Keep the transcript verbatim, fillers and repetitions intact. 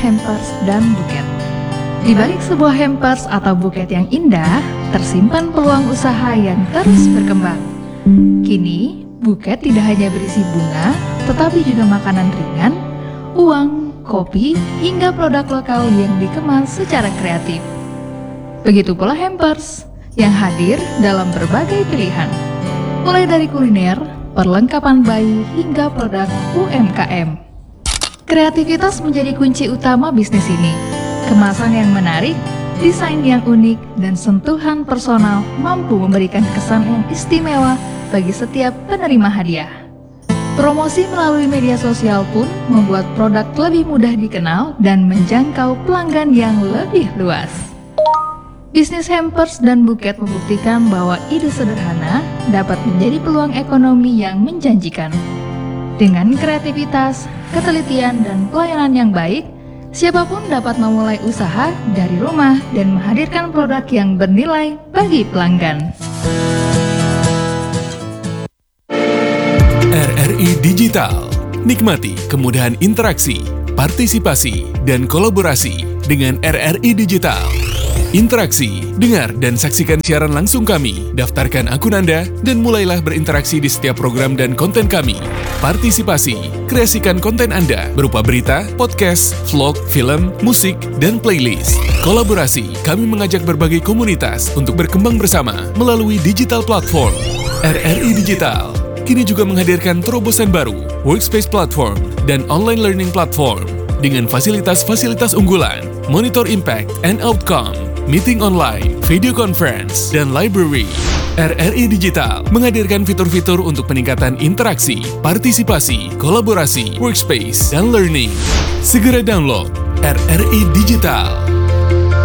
Hampers dan buket. Di balik sebuah hampers atau buket yang indah, tersimpan peluang usaha yang terus berkembang. Kini, buket tidak hanya berisi bunga, tetapi juga makanan ringan, uang, kopi, hingga produk lokal yang dikemas secara kreatif. Begitu pula hampers, yang hadir dalam berbagai pilihan. Mulai dari kuliner, perlengkapan bayi, hingga produk U M K M. Kreativitas menjadi kunci utama bisnis ini. Kemasan yang menarik, desain yang unik, dan sentuhan personal mampu memberikan kesan yang istimewa bagi setiap penerima hadiah. Promosi melalui media sosial pun membuat produk lebih mudah dikenal dan menjangkau pelanggan yang lebih luas. Bisnis hampers dan buket membuktikan bahwa ide sederhana dapat menjadi peluang ekonomi yang menjanjikan. Dengan kreativitas, ketelitian, dan pelayanan yang baik, siapapun dapat memulai usaha dari rumah dan menghadirkan produk yang bernilai bagi pelanggan. R R I Digital. Nikmati kemudahan interaksi, partisipasi, dan kolaborasi dengan R R I Digital. Interaksi, dengar dan saksikan siaran langsung kami, daftarkan akun Anda, dan mulailah berinteraksi di setiap program dan konten kami. Partisipasi, kreasikan konten Anda berupa berita, podcast, vlog, film, musik, dan playlist. Kolaborasi, kami mengajak berbagai komunitas untuk berkembang bersama melalui digital platform. R R I Digital kini juga menghadirkan terobosan baru, workspace platform, dan online learning platform dengan fasilitas-fasilitas unggulan, monitor impact and outcome, meeting online, video conference, dan library. R R I Digital menghadirkan fitur-fitur untuk peningkatan interaksi, partisipasi, kolaborasi, workspace, dan learning. Segera download R R I Digital.